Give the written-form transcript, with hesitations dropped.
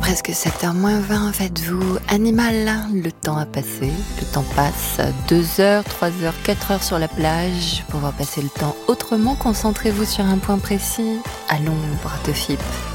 presque 7h moins 20, faites-vous animal, le temps a passé, le temps passe, 2 heures, 3 heures, 4 heures sur la plage, pouvoir passer le temps autrement, concentrez-vous sur un point précis, à l'ombre de FIP.